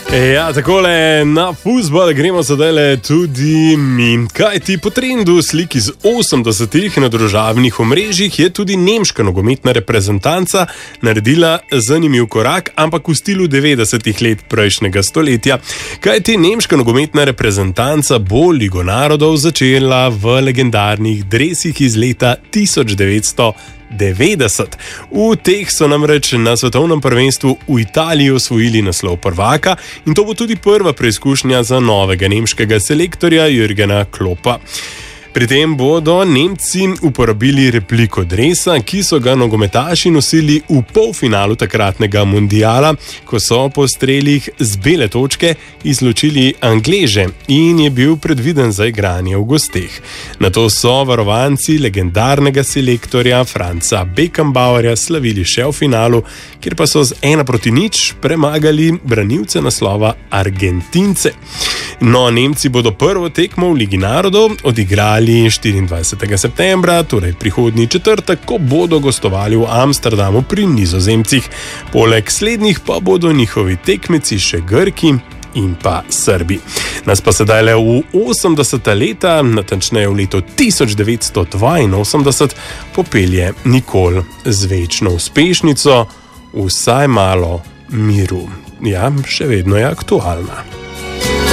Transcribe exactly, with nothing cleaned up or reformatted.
Ja, takole na fuzbol gremo zdaj tudi mi. Kaj ti po trendu slik iz osemdesetih na družabnih omrežjih je tudi nemška nogometna reprezentanca naredila zanimiv korak, ampak v stilu devetdesetih let prejšnjega stoletja. Kaj ti nemška nogometna reprezentanca bo Ligo narodov začela v legendarnih dresih iz leta tisoč devetsto devetdeset. V teh so namreč na svetovnem prvenstvu v Italiji osvojili naslov prvaka in to bo tudi prva preizkušnja za novega nemškega selektorja Jürgena Kloppa. Pri tem bodo Nemci uporabili repliko dresa, ki so ga nogometaši nosili v polfinalu takratnega mundiala, ko so po strelih z bele točke izločili Angleže in je bil predviden za igranje v gosteh. Nato so varovanci legendarnega selektorja Franza Beckenbauerja slavili še v finalu, kjer pa so z ena proti nič premagali branilce naslova Argentince. No, Nemci bodo prvo tekmo v Ligi narodov odigrali štiriindvajsetega septembra, torej prihodnji četrtek, ko bodo gostovali v Amsterdamu pri Nizozemcih. Poleg slednjih pa bodo njihovi tekmeci še Grki in pa Srbi. Nas pa sedaj le v osemdeseta leta, natančneje v letu tisoč devetsto dvainosemdeset, popelje Nicole z večno uspešnico Vsaj malo miru. Ja, še vedno je aktualna.